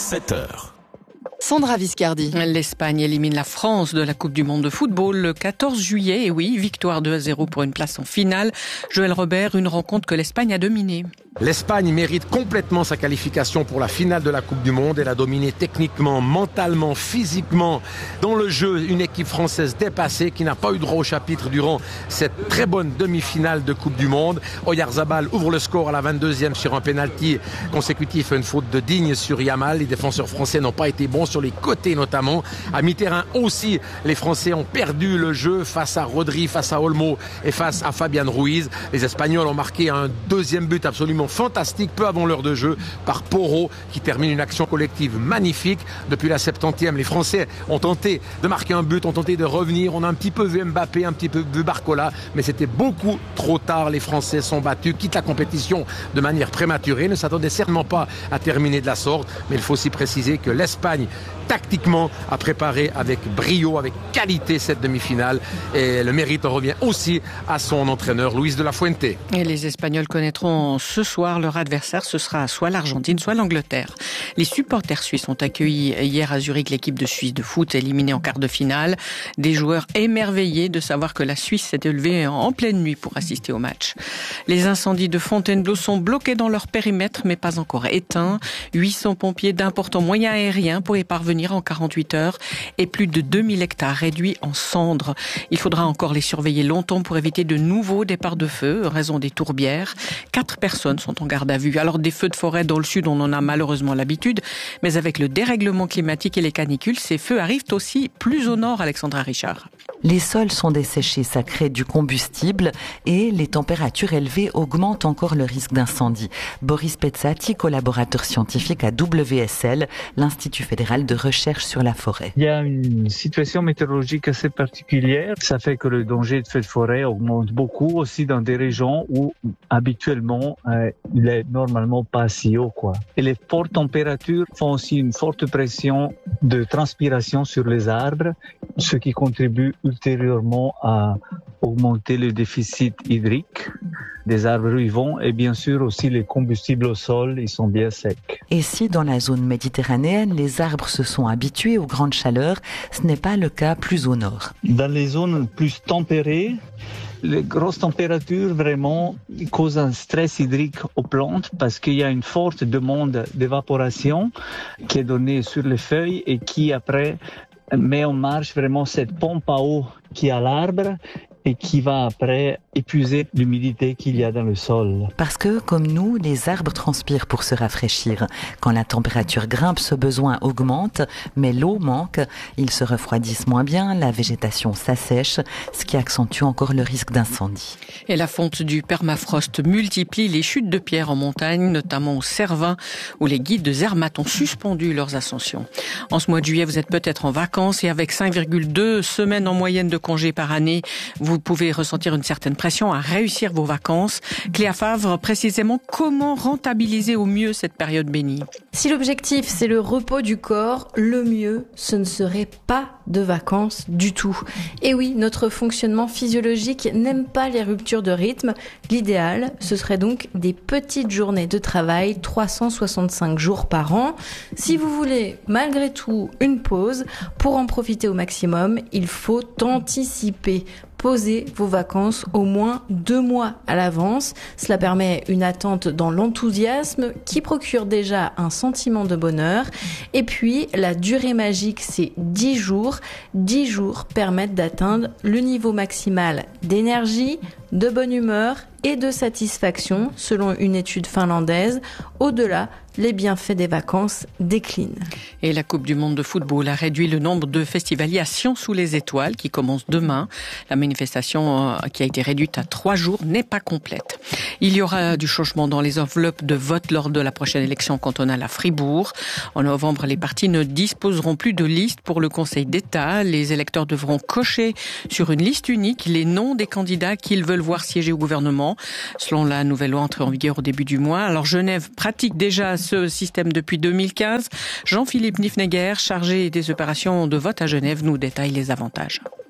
7h. Sandra Viscardi. L'Espagne élimine la France de la Coupe du Monde de football le 14 juillet. Et oui, victoire 2-0 pour une place en finale. Joël Robert, une rencontre que l'Espagne a dominée. L'Espagne mérite complètement sa qualification pour la finale de la Coupe du Monde. Elle a dominé techniquement, mentalement, physiquement. Dans le jeu, une équipe française dépassée qui n'a pas eu droit au chapitre durant cette très bonne demi-finale de Coupe du Monde. Oyarzabal ouvre le score à la 22e sur un penalty consécutif, une faute de Digne sur Yamal. Les défenseurs français n'ont pas été bons sur les côtés notamment. À mi-terrain aussi, les Français ont perdu le jeu face à Rodri, face à Olmo et face à Fabian Ruiz. Les Espagnols ont marqué un deuxième but absolument fantastique peu avant l'heure de jeu par Porro qui termine une action collective magnifique. Depuis la 70e, les Français ont tenté de marquer un but, ont tenté de revenir. On a un petit peu vu Mbappé, un petit peu vu Barcola, mais c'était beaucoup trop tard. Les Français sont battus, quittent la compétition de manière prématurée, ne s'attendaient certainement pas à terminer de la sorte, mais il faut aussi préciser que l'Espagne tactiquement a préparé avec brio, avec qualité cette demi-finale et le mérite en revient aussi à son entraîneur Luis de la Fuente. Et les Espagnols connaîtront ce soir leur adversaire, ce sera soit l'Argentine, soit l'Angleterre. Les supporters suisses ont accueilli hier à Zurich l'équipe de Suisse de foot éliminée en quart de finale. Des joueurs émerveillés de savoir que la Suisse s'est élevée en pleine nuit pour assister au match. Les incendies de Fontainebleau sont bloqués dans leur périmètre mais pas encore éteints. 800 pompiers d'importants moyens aériens pour y parvenir en 48 heures et plus de 2000 hectares réduits en cendres. Il faudra encore les surveiller longtemps pour éviter de nouveaux départs de feu en raison des tourbières. 4 personnes sont en garde à vue. Alors des feux de forêt dans le sud, on en a malheureusement l'habitude, mais avec le dérèglement climatique et les canicules, ces feux arrivent aussi plus au nord, Alexandra Richard. Les sols sont desséchés, ça crée du combustible et les températures élevées augmentent encore le risque d'incendie. Boris Pezzati, collaborateur scientifique à WSL, l'Institut fédéral de recherche sur la forêt. Il y a une situation météorologique assez particulière. Ça fait que le danger de feux de forêt augmente beaucoup aussi dans des régions où habituellement il est normalement pas si haut, quoi. Et les fortes températures font aussi une forte pression de transpiration sur les arbres, ce qui contribue ultérieurement à augmenter le déficit hydrique des arbres vivants et bien sûr aussi les combustibles au sol, ils sont bien secs. Et si dans la zone méditerranéenne, les arbres se sont habitués aux grandes chaleurs, ce n'est pas le cas plus au nord. Dans les zones plus tempérées, les grosses températures vraiment causent un stress hydrique aux plantes parce qu'il y a une forte demande d'évaporation qui est donnée sur les feuilles et qui après met en marche vraiment cette pompe à eau qui a l'arbre et qui va après épuiser l'humidité qu'il y a dans le sol. Parce que, comme nous, les arbres transpirent pour se rafraîchir. Quand la température grimpe, ce besoin augmente, mais l'eau manque, ils se refroidissent moins bien, la végétation s'assèche, ce qui accentue encore le risque d'incendie. Et la fonte du permafrost multiplie les chutes de pierres en montagne, notamment au Cervin, où les guides de Zermatt ont suspendu leurs ascensions. En ce mois de juillet, vous êtes peut-être en vacances et avec 5,2 semaines en moyenne de congés par année, vous pouvez ressentir une certaine pression à réussir vos vacances. Cléa Favre, précisément, comment rentabiliser au mieux cette période bénie ? Si l'objectif c'est le repos du corps, le mieux ce ne serait pas de vacances du tout. Et oui, notre fonctionnement physiologique n'aime pas les ruptures de rythme. L'idéal, ce serait donc des petites journées de travail, 365 jours par an. Si vous voulez malgré tout une pause, pour en profiter au maximum, il faut anticiper. Posez vos vacances au moins 2 mois à l'avance. Cela permet une attente dans l'enthousiasme qui procure déjà un sentiment de bonheur. Et puis, la durée magique, c'est 10 jours. 10 jours permettent d'atteindre le niveau maximal d'énergie, de bonne humeur et de satisfaction, selon une étude finlandaise. Au-delà, les bienfaits des vacances déclinent. Et la Coupe du Monde de football a réduit le nombre de festivaliers à Sion sous les étoiles, qui commence demain. La manifestation qui a été réduite à 3 jours n'est pas complète. Il y aura du changement dans les enveloppes de vote lors de la prochaine élection cantonale à Fribourg. En novembre, les partis ne disposeront plus de liste pour le Conseil d'État. Les électeurs devront cocher sur une liste unique les noms des candidats qu'ils veulent voir siéger au gouvernement, selon la nouvelle loi entrée en vigueur au début du mois. Alors Genève pratique déjà ce système depuis 2015. Jean-Philippe Niffneguer, chargé des opérations de vote à Genève, nous détaille les avantages.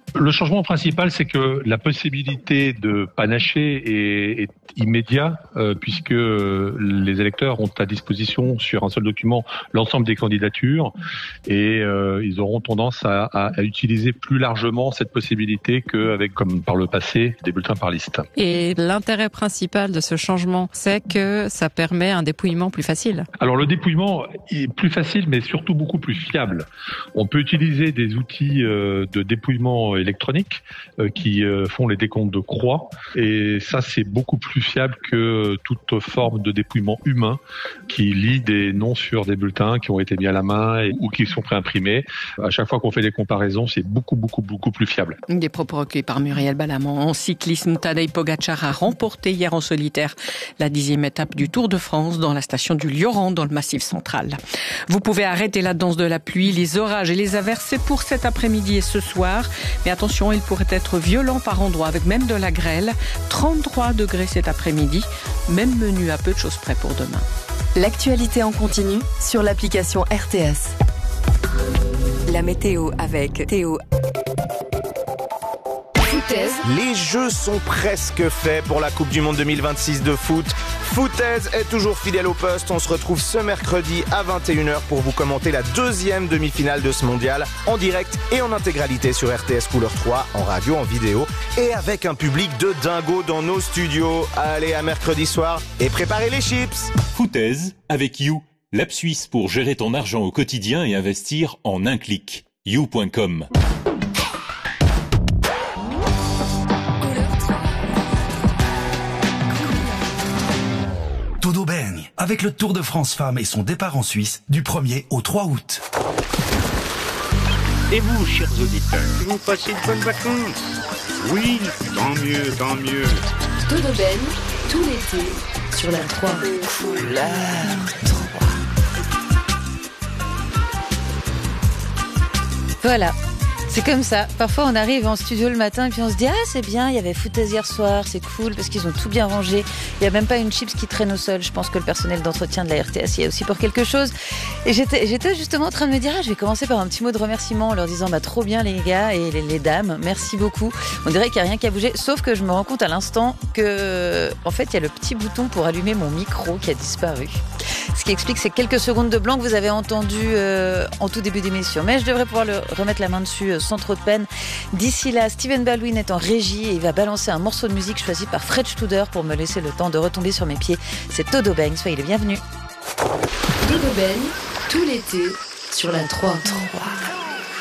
Le changement principal, c'est que la possibilité de panacher est immédiat, puisque les électeurs ont à disposition sur un seul document l'ensemble des candidatures, et ils auront tendance à utiliser plus largement cette possibilité qu'avec, comme par le passé, des bulletins par liste. Et l'intérêt principal de ce changement, c'est que ça permet un dépouillement plus facile. Alors le dépouillement est plus facile, mais surtout beaucoup plus fiable. On peut utiliser des outils de dépouillement électronique qui font les décomptes de croix, et ça c'est beaucoup plus fiable que toute forme de dépouillement humain qui lit des noms sur des bulletins qui ont été mis à la main ou qui sont préimprimés. À chaque fois qu'on fait des comparaisons, c'est beaucoup plus fiable. Des propos recueillis par Muriel Balamant. En cyclisme, Tadej Pogačar a remporté hier en solitaire la 10e étape du Tour de France dans la station du Lioran dans le Massif central. Vous pouvez arrêter la danse de la pluie, les orages et les averses, c'est pour cet après-midi et ce soir. Mais attention, il pourrait être violent par endroits avec même de la grêle. 33 degrés cet après-midi. Même menu à peu de choses près pour demain. L'actualité en continu sur l'application RTS. La météo avec Théo. Les jeux sont presque faits pour la Coupe du Monde 2026 de foot. Foutaise est toujours fidèle au poste. On se retrouve ce mercredi à 21h pour vous commenter la deuxième demi-finale de ce mondial en direct et en intégralité sur RTS Couleur 3, en radio, en vidéo et avec un public de dingo dans nos studios. Allez, à mercredi soir et préparez les chips. Foutaise avec You, l'app suisse pour gérer ton argent au quotidien et investir en un clic. You.com. Todo bene, avec le Tour de France Femmes et son départ en Suisse du 1er au 3 août. Et vous, chers auditeurs, vous passez de bonnes vacances? Oui, tant mieux, tant mieux. Todo bene, tout l'été, sur la 3. Couleur 3. Voilà. C'est comme ça. Parfois, on arrive en studio le matin et puis on se dit « Ah, c'est bien, il y avait foutaise hier soir, c'est cool parce qu'ils ont tout bien rangé. Il n'y a même pas une chips qui traîne au sol. » Je pense que le personnel d'entretien de la RTS y est aussi pour quelque chose. Et j'étais justement en train de me dire « Ah, je vais commencer par un petit mot de remerciement en leur disant « Bah, trop bien les gars et les dames, merci beaucoup. » On dirait qu'il n'y a rien qui a bougé, sauf que je me rends compte à l'instant que, en fait, il y a le petit bouton pour allumer mon micro qui a disparu. Ce qui explique ces quelques secondes de blanc que vous avez entendu en tout début d'émission. Mais je devrais pouvoir le remettre la main dessus sans trop de peine. D'ici là, Steven Baldwin est en régie et il va balancer un morceau de musique choisi par Fred Studer pour me laisser le temps de retomber sur mes pieds. C'est Todo Bang, soyez les bienvenus. Todo Bang, tout l'été, sur la 3.